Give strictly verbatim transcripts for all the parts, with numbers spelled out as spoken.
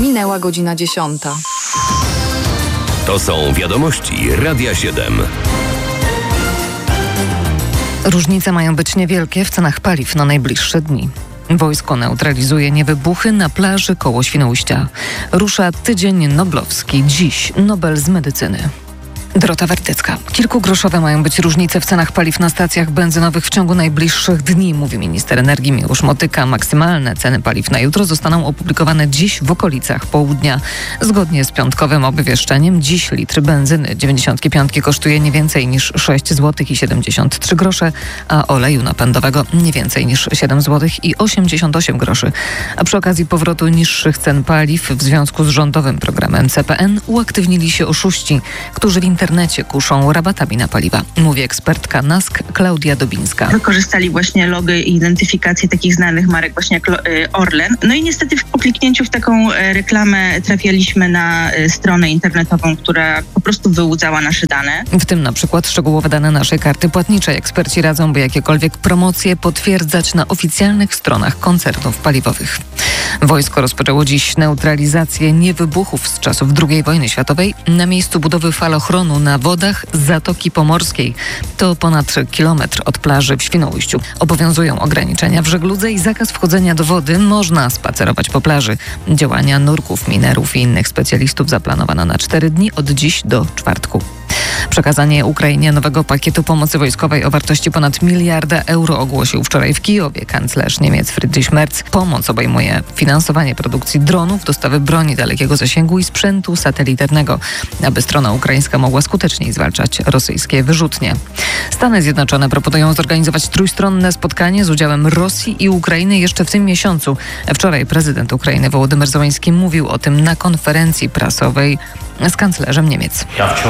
Minęła godzina dziesiąta. To są wiadomości Radia siedem. Różnice mają być niewielkie w cenach paliw na najbliższe dni. Wojsko neutralizuje niewybuchy na plaży koło Świnoujścia. Rusza tydzień noblowski. Dziś Nobel z medycyny. Dorota Wertycka. Kilkugroszowe mają być różnice w cenach paliw na stacjach benzynowych w ciągu najbliższych dni, mówi minister energii Miłosz Motyka. Maksymalne ceny paliw na jutro zostaną opublikowane dziś w okolicach południa. Zgodnie z piątkowym obwieszczeniem dziś litr benzyny dziewięćdziesiąt pięć kosztuje nie więcej niż sześć złotych i siedemdziesiąt trzy grosze, a oleju napędowego nie więcej niż siedem złotych i osiemdziesiąt osiem groszy. A przy okazji powrotu niższych cen paliw w związku z rządowym programem C P N uaktywnili się oszuści, którzy w internecie W internecie kuszą rabatami na paliwa, mówi ekspertka N A S K Klaudia Dobińska. Wykorzystali właśnie logy i identyfikację takich znanych marek właśnie jak Orlen. No i niestety po kliknięciu w taką reklamę trafialiśmy na stronę internetową, która po prostu wyłudzała nasze dane. W tym na przykład szczegółowe dane naszej karty płatniczej. Eksperci radzą, by jakiekolwiek promocje potwierdzać na oficjalnych stronach koncernów paliwowych. Wojsko rozpoczęło dziś neutralizację niewybuchów z czasów drugiej wojny światowej na miejscu budowy falochronu na wodach Zatoki Pomorskiej. To ponad kilometr od plaży w Świnoujściu. Obowiązują ograniczenia w żegludze i zakaz wchodzenia do wody. Można spacerować po plaży. Działania nurków, minerów i innych specjalistów zaplanowano na cztery dni od dziś do czwartku. Przekazanie Ukrainie nowego pakietu pomocy wojskowej o wartości ponad miliarda euro ogłosił wczoraj w Kijowie kanclerz Niemiec Friedrich Merz. Pomoc obejmuje finansowanie produkcji dronów, dostawy broni dalekiego zasięgu i sprzętu satelitarnego, aby strona ukraińska mogła skuteczniej zwalczać rosyjskie wyrzutnie. Stany Zjednoczone proponują zorganizować trójstronne spotkanie z udziałem Rosji i Ukrainy jeszcze w tym miesiącu. Wczoraj prezydent Ukrainy Wołodymyr Zełański mówił o tym na konferencji prasowej z kanclerzem Niemiec.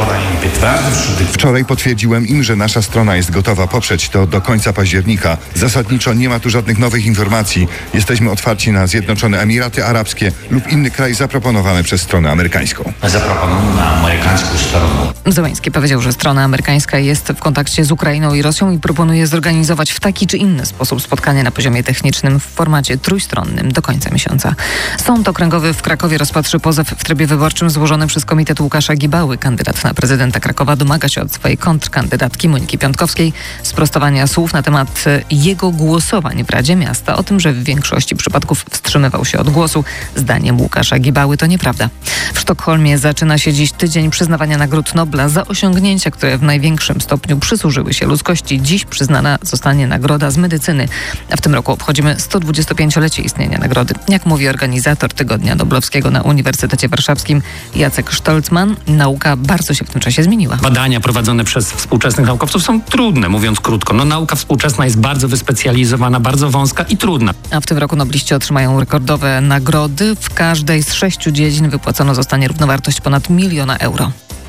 Wczoraj potwierdziłem im, że nasza strona jest gotowa poprzeć to do końca października. Zasadniczo nie ma tu żadnych nowych informacji. Jesteśmy otwarci na Zjednoczone Emiraty Arabskie lub inny kraj zaproponowany przez stronę amerykańską. Zaproponowany na amerykańską stronę. Zełański powiedział, że strona amerykańska jest w kontakcie z Ukrainą i Rosją i proponuje zorganizować w taki czy inny sposób spotkanie na poziomie technicznym w formacie trójstronnym do końca miesiąca. Sąd okręgowy w Krakowie rozpatrzy pozew w trybie wyborczym złożony przez Komitet Łukasza Gibały. Kandydat na prezydenta Krakowa domaga się od swojej kontrkandydatki Moniki Piątkowskiej sprostowania słów na temat jego głosowań w Radzie Miasta. O tym, że w większości przypadków wstrzymywał się od głosu. Zdaniem Łukasza Gibały to nieprawda. W Sztokholmie zaczyna się dziś tydzień przyznawania nagród Nobla za osiągnięcia, które w największym stopniu przysłużyły się ludzkości. Dziś przyznana zostanie nagroda z medycyny. A w tym roku obchodzimy sto dwudziestopięciolecie istnienia nagrody. Jak mówi organizator Tygodnia Noblowskiego na Uniwersytecie Warszawskim Jacek Stolzmann, nauka bardzo się w tym czasie zmieniła. Badania prowadzone przez współczesnych naukowców są trudne, mówiąc krótko. No, nauka współczesna jest bardzo wyspecjalizowana, bardzo wąska i trudna. A w tym roku nobliści otrzymają rekordowe nagrody. W każdej z sześciu dziedzin wypłacona zostanie równowartość ponad miliona euro.